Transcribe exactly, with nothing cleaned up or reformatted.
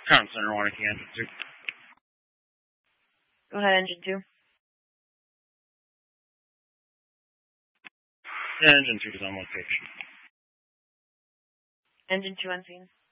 Comm Center one again. Engine two. Go ahead, Engine two. Yeah, Engine two is on location. Engine two on scene.